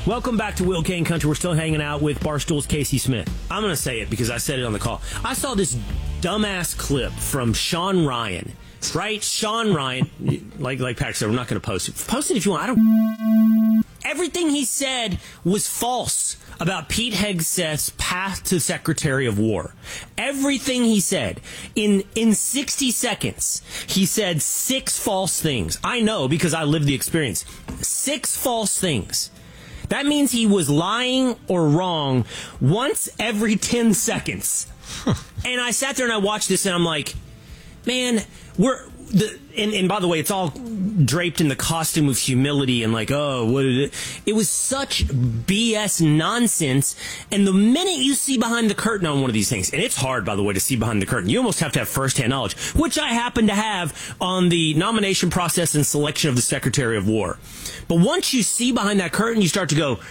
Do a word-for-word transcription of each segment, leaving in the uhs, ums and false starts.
Welcome back to Will Kane Country. We're still hanging out with Barstool's Casey Smith. I'm going to say it because I said it on the call. I saw this dumbass clip from Sean Ryan, right? Sean Ryan, like like Patrick said, we're not going to post it. Post it if you want. I don't. Everything he said was false about Pete Hegseth's path to Secretary of War. Everything he said. In in sixty seconds, he said six false things. I know because I lived the experience. Six false things. That means he was lying or wrong once every ten seconds. And I sat there and I watched this and I'm like, man, we're... The, and, and by the way, it's all draped in the costume of humility and like, oh, what is it? It was such B S nonsense. And the minute you see behind the curtain on one of these things, and it's hard, by the way, to see behind the curtain. You almost have to have firsthand knowledge, which I happen to have on the nomination process and selection of the Secretary of War. But once you see behind that curtain, you start to go,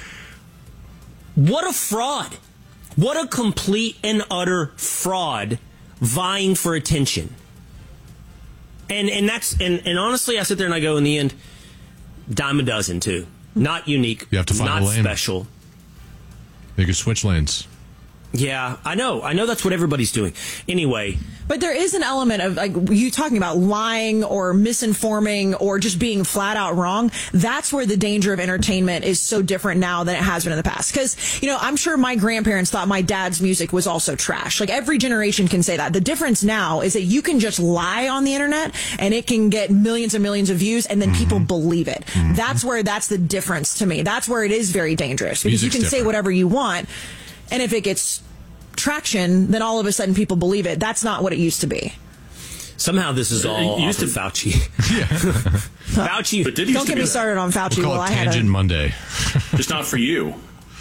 what a fraud. What a complete and utter fraud vying for attention. And and that's and, and honestly, I sit there and I go, in the end, dime a dozen too. Not unique. You have to find not a lane. Special. You can switch lanes. Yeah, I know. I know that's what everybody's doing. Anyway. But there is an element of, like, you talking about lying or misinforming or just being flat out wrong. That's where the danger of entertainment is so different now than it has been in the past. Because, you know, I'm sure my grandparents thought my dad's music was also trash. Like, every generation can say that. The difference now is that you can just lie on the internet and it can get millions and millions of views and then mm-hmm. people believe it. Mm-hmm. That's where that's the difference to me. That's where it is very dangerous. Because Music's you can different. say whatever you want. And if it gets traction, then all of a sudden people believe it. That's not what it used to be. Somehow this is all it off used of to, Fauci. Yeah. Fauci. But did Don't get me started on Fauci. We'll call well, it I had Tangent a, Monday. It's not for you.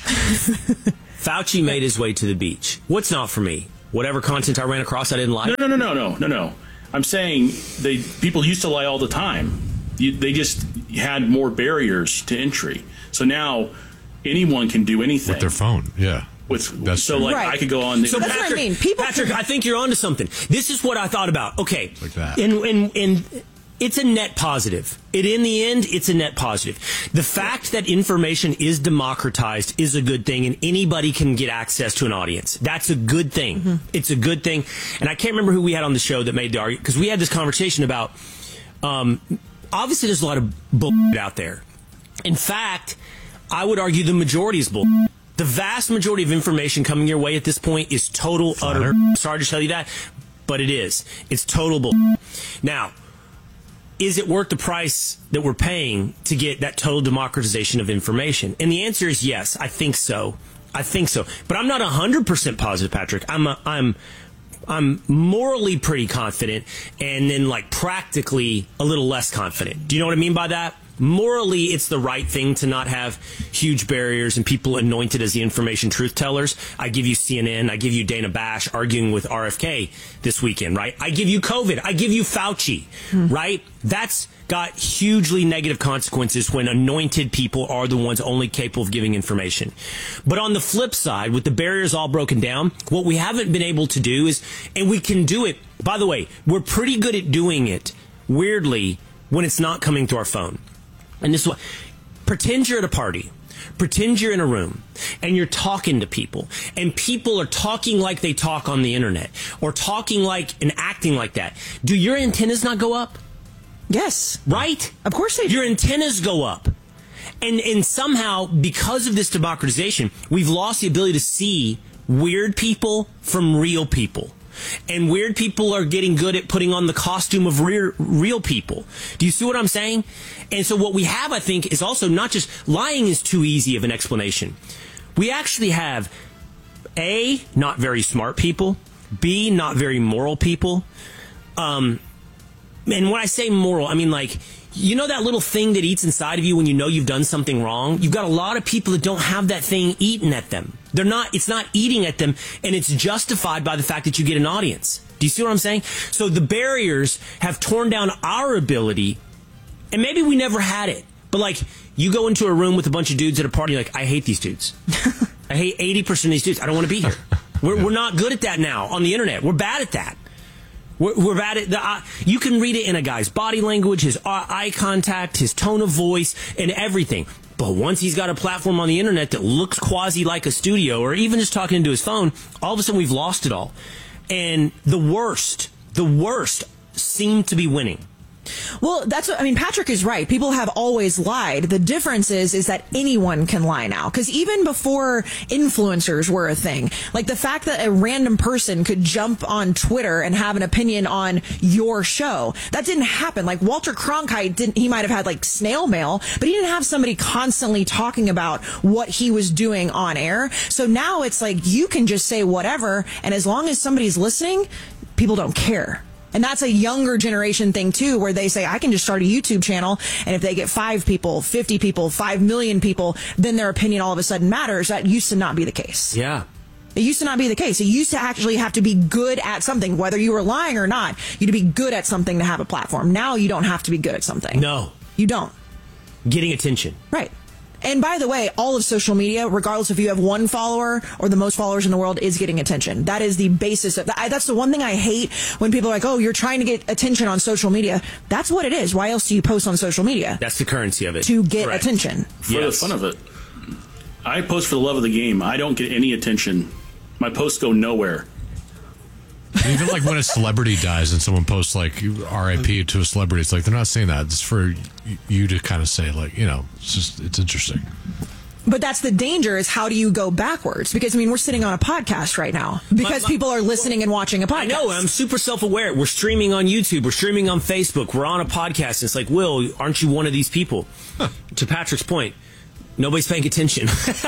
Fauci made his way to the beach. What's not for me? Whatever content I ran across I didn't like? No, no, no, no, no, no, no. I'm saying they people used to lie all the time. You, they just had more barriers to entry. So now anyone can do anything. With their phone, yeah. With, That's so, true. like, Right. I could go on... The, So That's Patrick, what I mean. People Patrick, can- I think you're onto something. This is what I thought about. Okay. Like that. And, and, and it's a net positive. It, in the end, it's a net positive. The fact that information is democratized is a good thing, and anybody can get access to an audience. That's a good thing. Mm-hmm. It's a good thing. And I can't remember who we had on the show that made the argument, because we had this conversation about, um, obviously there's a lot of bullshit out there. In fact, I would argue the majority is bullshit. The vast majority of information coming your way at this point is total, utter... Sorry to tell you that, but it is. It's total bull. Now, is it worth the price that we're paying to get that total democratization of information? And the answer is yes. I think so. I think so. But I'm not one hundred percent positive, Patrick. I'm a, I'm I'm morally pretty confident, and then like practically a little less confident. Do you know what I mean by that? Morally, it's the right thing to not have huge barriers and people anointed as the information truth tellers. I give you C N N. I give you Dana Bash arguing with R F K this weekend, right? I give you COVID. I give you Fauci, hmm. right? That's got hugely negative consequences when anointed people are the ones only capable of giving information. But on the flip side, with the barriers all broken down, what we haven't been able to do is, and we can do it, by the way, we're pretty good at doing it, weirdly, when it's not coming to our phone. And this is what, pretend you're at a party, pretend you're in a room, and you're talking to people, and people are talking like they talk on the internet, or talking like and acting like that. Do your antennas not go up? Yes. Right? Of course they do. Your antennas go up. And, and somehow, because of this democratization, we've lost the ability to see weird people from real people. And weird people are getting good at putting on the costume of real, real people. Do you see what I'm saying? And so what we have, I think, is also not just lying is too easy of an explanation. We actually have, A, not very smart people, B, not very moral people. Um, and when I say moral, I mean like, you know that little thing that eats inside of you when you know you've done something wrong? You've got a lot of people that don't have that thing eaten at them. They're not, it's not eating at them, and it's justified by the fact that you get an audience. Do you see what I'm saying? So the barriers have torn down our ability, and maybe we never had it, but like, you go into a room with a bunch of dudes at a party, you're like, I hate these dudes. I hate eighty percent of these dudes. I don't want to be here. We're, we're not good at that now on the internet. We're bad at that. We're, we're bad at the. Uh, you can read it in a guy's body language, his eye contact, his tone of voice, and everything. But once he's got a platform on the internet that looks quasi like a studio, or even just talking into his phone, all of a sudden we've lost it all. And the worst, the worst seem to be winning. Well, that's what, I mean, Patrick is right. People have always lied. The difference is, is that anyone can lie now. Because even before influencers were a thing, like the fact that a random person could jump on Twitter and have an opinion on your show, that didn't happen. Like Walter Cronkite didn't, he might have had like snail mail, but he didn't have somebody constantly talking about what he was doing on air. So now it's like you can just say whatever, and as long as somebody's listening, people don't care. And that's a younger generation thing, too, where they say, I can just start a YouTube channel, and if they get five people, fifty people, five million people, then their opinion all of a sudden matters. That used to not be the case. Yeah. It used to not be the case. It used to actually have to be good at something, whether you were lying or not. You had to be good at something to have a platform. Now you don't have to be good at something. No. You don't. Getting attention. Right. And by the way, all of social media, regardless if you have one follower or the most followers in the world, is getting attention. That is the basis of that. That's the one thing I hate when people are like, oh, you're trying to get attention on social media. That's what it is. Why else do you post on social media? That's the currency of it. To get Correct. attention. For Yes. the fun of it. I post for the love of the game. I don't get any attention. My posts go nowhere. Even like when a celebrity dies and someone posts like R I P to a celebrity, it's like they're not saying that. It's for you to kind of say like, you know, it's just, it's interesting. But that's the danger, is how do you go backwards? Because, I mean, we're sitting on a podcast right now because my, my, people are listening and watching a podcast. I know. I'm super self-aware. We're streaming on YouTube. We're streaming on Facebook. We're on a podcast. It's like, Will, aren't you one of these people? Huh. To Patrick's point, nobody's paying attention.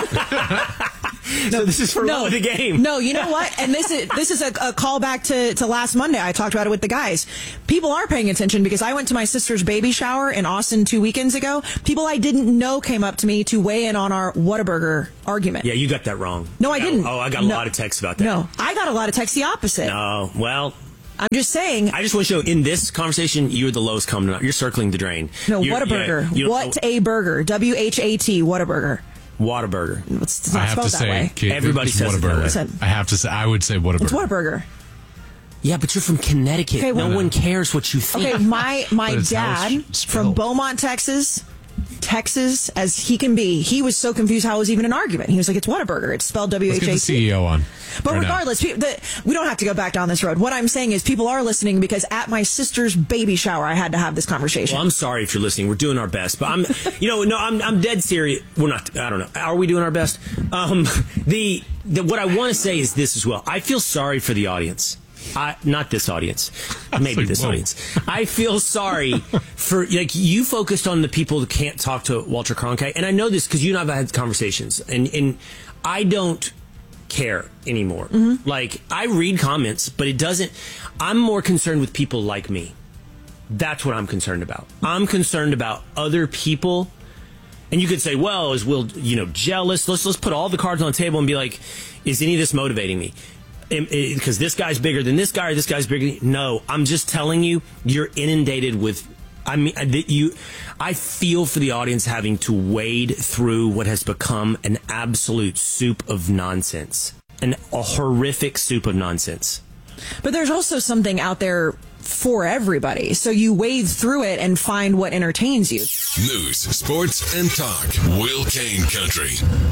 So this is for no, love of the game. No, you know what? And this is this is a, a callback to, to last Monday. I talked about it with the guys. People are paying attention because I went to my sister's baby shower in Austin two weekends ago. People I didn't know came up to me to weigh in on our Whataburger argument. Yeah, you got that wrong. No, I didn't. Oh, I got a no. lot of texts about that. No, I got a lot of texts the opposite. No, well... I'm just saying. I just want to show in this conversation, you're the lowest common denominator. You're circling the drain. No, you're, Whataburger. Yeah, what a burger. W H A T, Whataburger. Whataburger. It's, it's not I have spelled to that say, way. Kate, Everybody it's says it that way. Whataburger. I have to say, I would say Whataburger. It's Whataburger. Yeah, but you're from Connecticut. Okay, no well, one cares what you think. Okay, my, my But it's how dad it's from spelled. Beaumont, Texas, Texas as he can be, he was so confused how it was even an argument. He was like, it's Whataburger. It's spelled W H A T. Let's get the C E O on. But right regardless, pe- the, we don't have to go back down this road. What I'm saying is people are listening because at my sister's baby shower, I had to have this conversation. Well, I'm sorry if you're listening. We're doing our best, but I'm, you know, no, I'm, I'm dead serious. We're not. I don't know. Are we doing our best? Um, the, the what I want to say is this as well. I feel sorry for the audience. I, not this audience, maybe like, this whoa. audience. I feel sorry for, like, you focused on the people that can't talk to Walter Cronkite. And I know this because you and I have had conversations, and, and I don't care anymore. Mm-hmm. Like, I read comments, but it doesn't, I'm more concerned with people like me. That's what I'm concerned about. I'm concerned about other people. And you could say, well, is Will, you know, jealous? Let's, let's put all the cards on the table and be like, is any of this motivating me? Because this guy's bigger than this guy, or this guy's bigger than... No, I'm just telling you, you're inundated with... I mean, you. I feel for the audience having to wade through what has become an absolute soup of nonsense. An, a horrific soup of nonsense. But there's also something out there for everybody. So you wade through it and find what entertains you. News, sports, and talk. Will Kane Country.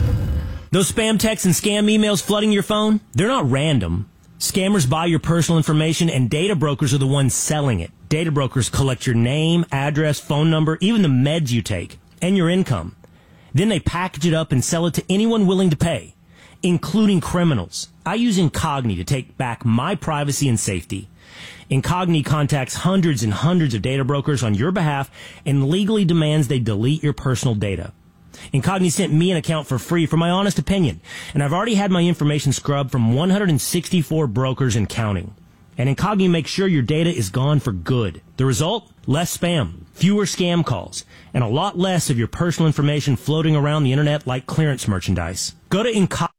Those spam texts and scam emails flooding your phone, they're not random. Scammers buy your personal information, and data brokers are the ones selling it. Data brokers collect your name, address, phone number, even the meds you take, and your income. Then they package it up and sell it to anyone willing to pay, including criminals. I use Incogni to take back my privacy and safety. Incogni contacts hundreds and hundreds of data brokers on your behalf and legally demands they delete your personal data. Incogni sent me an account for free for my honest opinion, and I've already had my information scrubbed from one hundred sixty-four brokers and counting. And Incogni makes sure your data is gone for good. The result? Less spam, fewer scam calls, and a lot less of your personal information floating around the internet like clearance merchandise. Go to Incogni.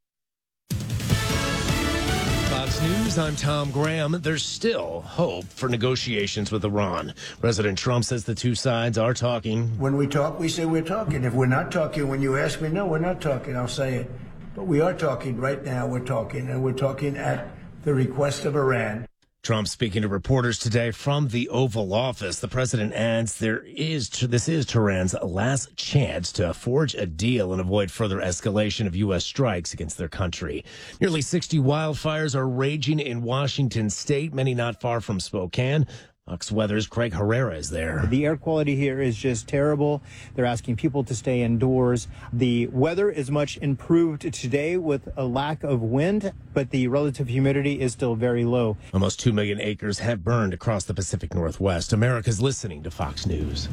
Fox News, I'm Tom Graham. There's still hope for negotiations with Iran. President Trump says the two sides are talking. When we talk, we say we're talking. If we're not talking, when you ask me, no, we're not talking, I'll say it. But we are talking right now. We're talking, and we're talking at the request of Iran. Trump speaking to reporters today from the Oval Office. The president adds there is this is Tehran's last chance to forge a deal and avoid further escalation of U S strikes against their country. Nearly sixty wildfires are raging in Washington state, many not far from Spokane. Fox Weather's Craig Herrera is there. The air quality here is just terrible. They're asking people to stay indoors. The weather is much improved today with a lack of wind, but the relative humidity is still very low. Almost two million acres have burned across the Pacific Northwest. America's listening to Fox News.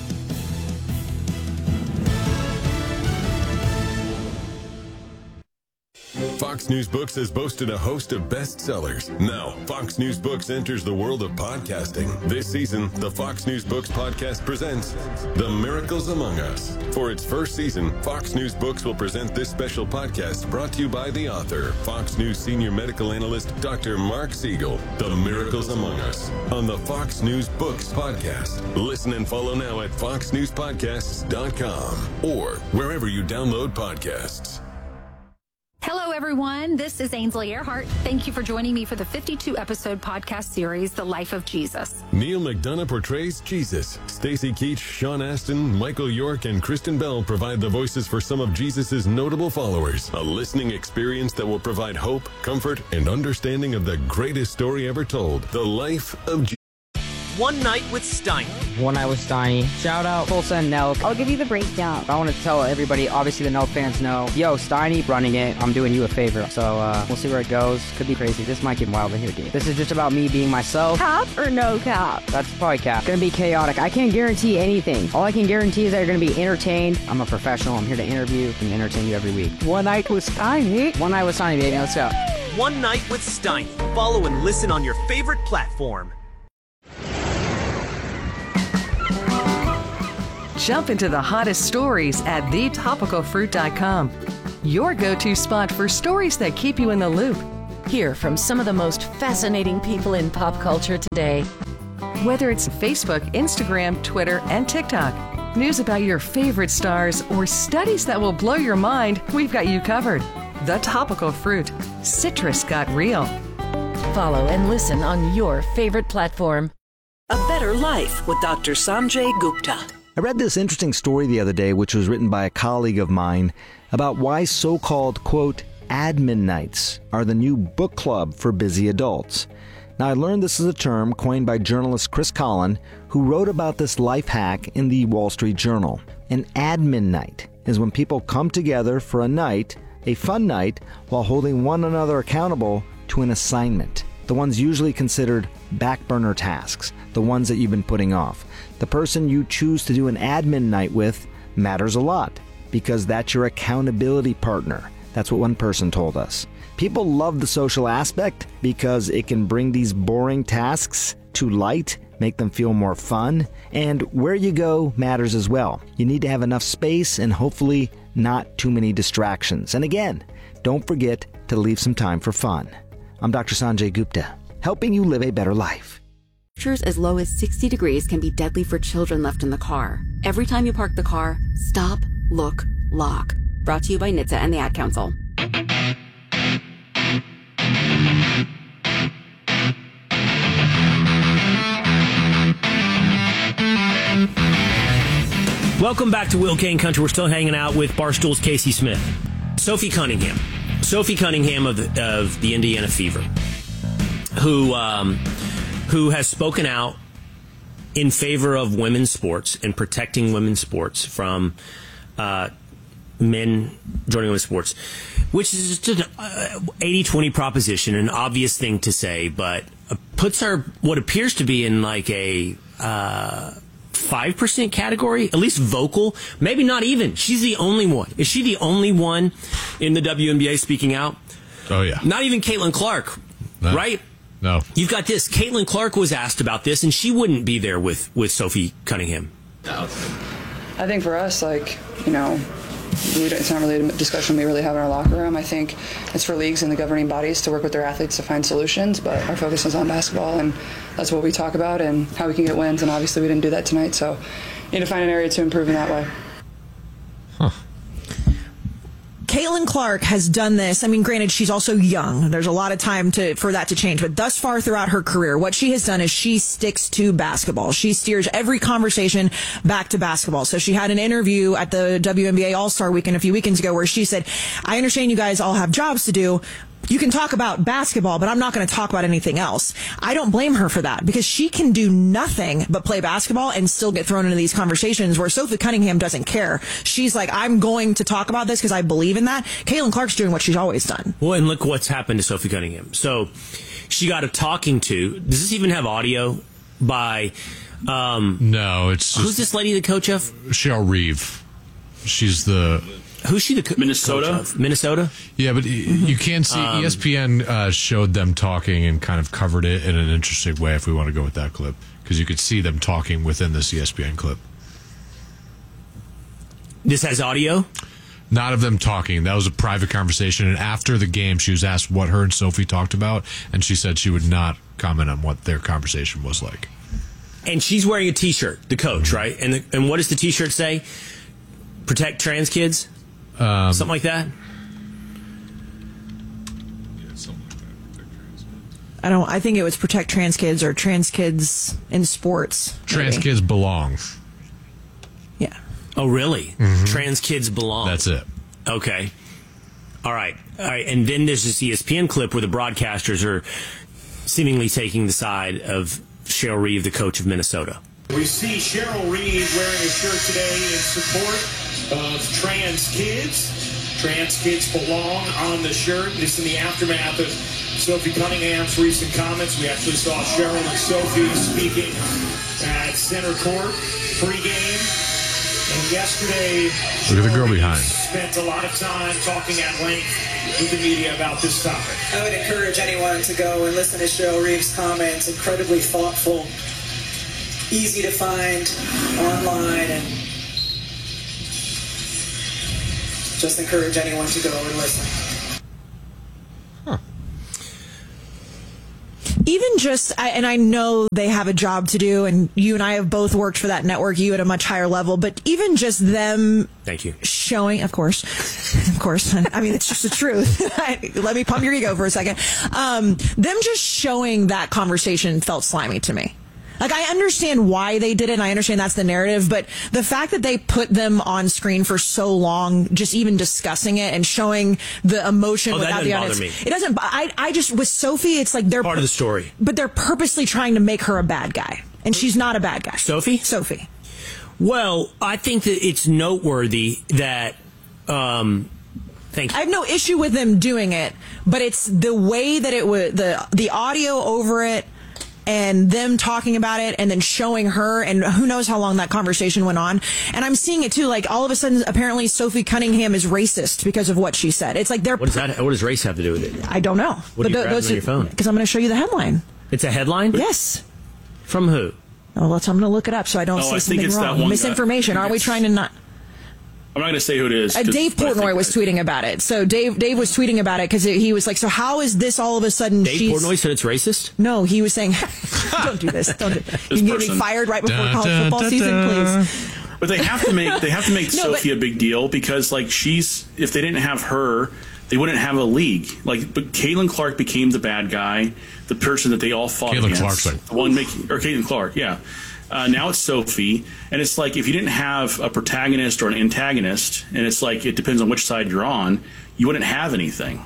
Fox News Books has boasted a host of bestsellers. Now, Fox News Books enters the world of podcasting. This season, the Fox News Books podcast presents The Miracles Among Us. For its first season, Fox News Books will present this special podcast brought to you by the author, Fox News senior medical analyst, Doctor Mark Siegel. The Miracles Among Us on the Fox News Books podcast. Listen and follow now at fox news podcasts dot com or wherever you download podcasts. Hello, everyone. This is Ainsley Earhart. Thank you for joining me for the fifty-two episode podcast series, The Life of Jesus. Neil McDonough portrays Jesus. Stacey Keach, Sean Astin, Michael York, and Kristen Bell provide the voices for some of Jesus's notable followers. A listening experience that will provide hope, comfort, and understanding of the greatest story ever told, The Life of Jesus. One Night with Steiny. One Night with Steiny. Shout out Tulsa and Nelk. I'll give you the breakdown. I want to tell everybody, obviously the Nelk fans know, yo, Steiny running it. I'm doing you a favor. So uh, we'll see where it goes. Could be crazy. This might get wild in here, dude. This is just about me being myself. Cap or no cap? That's probably cap. Gonna be chaotic. I can't guarantee anything. All I can guarantee is that you're gonna be entertained. I'm a professional. I'm here to interview and entertain you every week. One Night with Steiny. One Night with Steiny, baby. Let's go. One Night with Steiny. Follow and listen on your favorite platform. Jump into the hottest stories at the topical fruit dot com. Your go-to spot for stories that keep you in the loop. Hear from some of the most fascinating people in pop culture today. Whether it's Facebook, Instagram, Twitter, and TikTok, news about your favorite stars, or studies that will blow your mind, we've got you covered. The Topical Fruit. Citrus got real. Follow and listen on your favorite platform. A Better Life with Doctor Sanjay Gupta. I read this interesting story the other day, which was written by a colleague of mine, about why so-called, quote, admin nights are the new book club for busy adults. Now, I learned this is a term coined by journalist Chris Collin, who wrote about this life hack in the Wall Street Journal. An admin night is when people come together for a night, a fun night, while holding one another accountable to an assignment. The ones usually considered back burner tasks, the ones that you've been putting off. The person you choose to do an admin night with matters a lot because that's your accountability partner. That's what one person told us. People love the social aspect because it can bring these boring tasks to light, make them feel more fun, and where you go matters as well. You need to have enough space and hopefully not too many distractions. And again, don't forget to leave some time for fun. I'm Doctor Sanjay Gupta, helping you live a better life. Temperatures as low as sixty degrees can be deadly for children left in the car. Every time you park the car, stop, look, lock. Brought to you by N H T S A and the Ad Council. Welcome back to Will Kane Country. We're still hanging out with Barstool's Casey Smith. Sophie Cunningham. Sophie Cunningham of the, of the Indiana Fever, who um, who has spoken out in favor of women's sports and protecting women's sports from uh, men joining women's sports, which is just an uh, eighty twenty proposition, an obvious thing to say, but puts her what appears to be in like a uh, five percent category, at least vocal, maybe not even. She's the only one. Is she the only one in the W N B A speaking out? Oh, yeah. Not even Caitlin Clark, no. right? No. You've got this. Caitlin Clark was asked about this, and she wouldn't be there with, with Sophie Cunningham. I think for us, like, you know, we don't, it's not really a discussion we really have in our locker room. I think it's for leagues and the governing bodies to work with their athletes to find solutions, but our focus is on basketball, and that's what we talk about and how we can get wins, and obviously we didn't do that tonight, so you need to find an area to improve in that way. Huh. Caitlin Clark has done this. I mean, granted, she's also young. There's a lot of time to for that to change. But thus far throughout her career, what she has done is she sticks to basketball. She steers every conversation back to basketball. So she had an interview at the W N B A All-Star Weekend a few weekends ago where she said, I understand you guys all have jobs to do. You can talk about basketball, but I'm not going to talk about anything else. I don't blame her for that because she can do nothing but play basketball and still get thrown into these conversations where Sophie Cunningham doesn't care. She's like, I'm going to talk about this because I believe in that. Caitlin Clark's doing what she's always done. Well, and look what's happened to Sophie Cunningham. So she got a talking to. Does this even have audio by... Um, no, it's... Who's this lady the coach of? Cheryl Reeve. She's the... Who's she the co- Minnesota? coach of? Minnesota? Yeah, but you can see Um, E S P N uh, showed them talking and kind of covered it in an interesting way if we want to go with that clip. Because you could see them talking within this E S P N clip. This has audio? Not of them talking. That was a private conversation. And after the game, she was asked what her and Sophie talked about. And she said she would not comment on what their conversation was like. And she's wearing a T-shirt, the coach, right? And the, and what does the T-shirt say? Protect trans kids? Um, Something like that? I don't. I think it was protect trans kids or trans kids in sports. Trans maybe. kids belong. Yeah. Oh, really? Mm-hmm. Trans kids belong. That's it. Okay. All right. All right. And then there's this E S P N clip where the broadcasters are seemingly taking the side of Cheryl Reeve, the coach of Minnesota. We see Cheryl Reeve wearing a shirt today in support of trans kids. Trans kids belong on the shirt. This in the aftermath of Sophie Cunningham's recent comments. We actually saw Cheryl and Sophie speaking at center court pregame. And yesterday, look at the girl behind. Spent a lot of time talking at length with the media about this topic. I would encourage anyone to go and listen to Cheryl Reeve's comments. Incredibly thoughtful, easy to find online, and just encourage anyone to go and listen. Huh. Even just, and I know they have a job to do, and you and I have both worked for that network, you at a much higher level, but even just them Thank you. showing, of course, of course, I mean, it's just the truth. Let me pump your ego for a second. Um, them just showing that conversation felt slimy to me. Like, I understand why they did it, and I understand that's the narrative, but the fact that they put them on screen for so long, just even discussing it and showing the emotion Oh, that without the doesn't audience. bother me. It doesn't, I, I just, with Sophie, it's like they're Part of the story. but they're purposely trying to make her a bad guy. And she's not a bad guy. Sophie? Sophie. Well, I think that it's noteworthy that, um, thank you. I have no issue with them doing it, but it's the way that it was, the, the audio over it, and them talking about it and then showing her, and who knows how long that conversation went on. And I'm seeing it too, like all of a sudden, apparently Sophie Cunningham is racist because of what she said. It's like they're... What does that, what does race have to do with it? I don't know. What are you th- grabbing on your phone? Because I'm going to show you the headline. It's a headline? Yes. From who? Oh, let's, I'm going to look it up so I don't Oh, say I think something it's that wrong. one guy. Misinformation. Aren't we trying to not... I'm not going to say who it is. Uh, 'cause- Dave but I Portnoy think- was tweeting about it. So Dave Dave was tweeting about it because he was like, so how is this all of a sudden Dave she's... Portnoy said it's racist? No, he was saying, don't do this. Don't do this. You can get me person. fired right before Dun, college dun, football dun, season, dun. please. But they have to make they have to make No, Sophie but- a big deal because like she's if they didn't have her, they wouldn't have a league. Like, but Caitlin Clark became the bad guy, the person that they all fought Caitlin against. Clark's like- the one making or Caitlin Clark, yeah. Uh, now it's Sophie, and it's like if you didn't have a protagonist or an antagonist, and it's like it depends on which side you're on, you wouldn't have anything.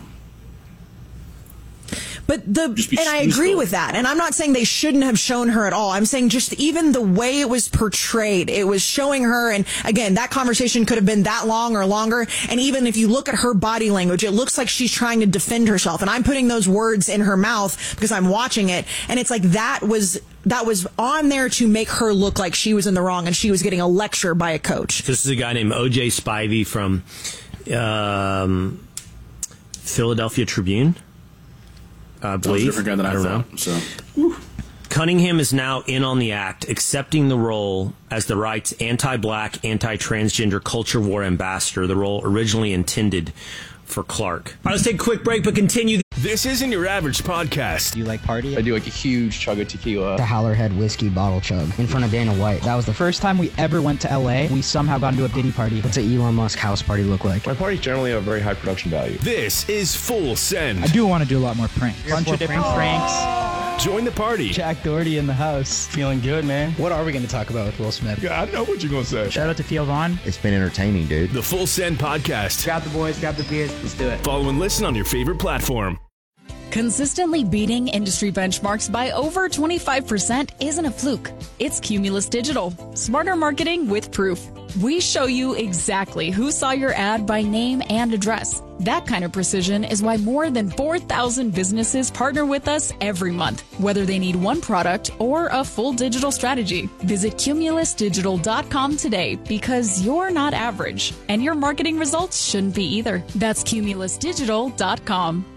But the Just be and I useful. agree with that. And I'm not saying they shouldn't have shown her at all. I'm saying just even the way it was portrayed, it was showing her. And again, that conversation could have been that long or longer. And even if you look at her body language, it looks like she's trying to defend herself. And I'm putting those words in her mouth because I'm watching it. And it's like that was that was on there to make her look like she was in the wrong and she was getting a lecture by a coach. This is a guy named O J Spivey from um, Philadelphia Tribune. I believe. That was a different guy than I, I don't thought. know. So. Whew. Cunningham is now in on the act, accepting the role as the right's anti-black, anti-transgender culture war ambassador, the role originally intended for Clark. All right, let's take a quick break, but continue. This isn't your average podcast. Do you like party? I do like a huge chug of tequila. The Howlerhead whiskey bottle chug in front of Dana White. That was the First time we ever went to L A, we somehow got into a Diddy party. What's an Elon Musk house party look like? My parties generally have very high production value. This is Full Send. I do want to do a lot more pranks. A bunch of different pranks. Join the party. Jack Doherty in the house. Feeling good, man. What are we going to talk about with Will Smith? Yeah, I know what you're going to say. Shout out to Theo Vaughn. It's been entertaining, dude. The Full Send Podcast. Grab the boys, grab the beers. Let's do it. Follow and listen on your favorite platform. Consistently beating industry benchmarks by over twenty-five percent isn't a fluke. It's Cumulus Digital. Smarter marketing with proof. We show you exactly who saw your ad by name and address. That kind of precision is why more than four thousand businesses partner with us every month, whether they need one product or a full digital strategy. Visit cumulus digital dot com today because you're not average, and your marketing results shouldn't be either. That's cumulus digital dot com.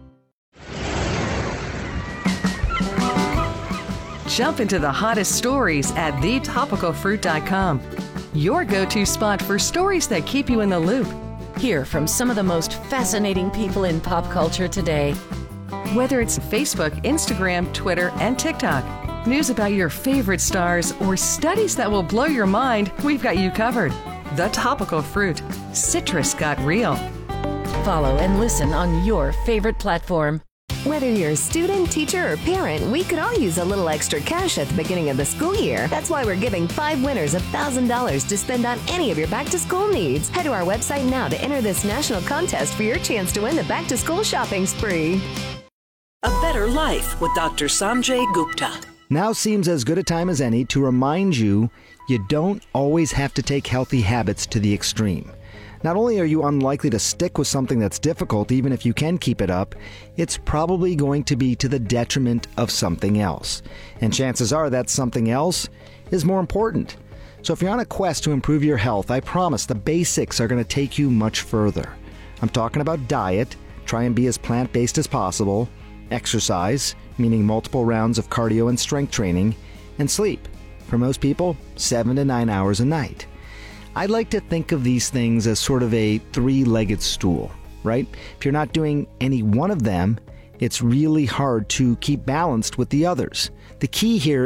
Jump into the hottest stories at the topical fruit dot com. Your go-to spot for stories that keep you in the loop. Hear from some of the most fascinating people in pop culture today. Whether it's Facebook, Instagram, Twitter, and TikTok, news about your favorite stars, or studies that will blow your mind, we've got you covered. The Topical Fruit. Citrus got real. Follow and listen on your favorite platform. Whether you're a student, teacher, or parent, we could all use a little extra cash at the beginning of the school year. That's why we're giving five winners one thousand dollars to spend on any of your back-to-school needs. Head to our website now to enter this national contest for your chance to win the back-to-school shopping spree. A Better Life with Doctor Sanjay Gupta. Now seems as good a time as any to remind you you don't always have to take healthy habits to the extreme. Not only are you unlikely to stick with something that's difficult, even if you can keep it up, it's probably going to be to the detriment of something else. And chances are that something else is more important. So if you're on a quest to improve your health, I promise the basics are going to take you much further. I'm talking about diet, try and be as plant-based as possible, exercise, meaning multiple rounds of cardio and strength training, and sleep. For most people, seven to nine hours a night. I'd like to think of these things as sort of a three-legged stool, right? If you're not doing any one of them, it's really hard to keep balanced with the others. The key here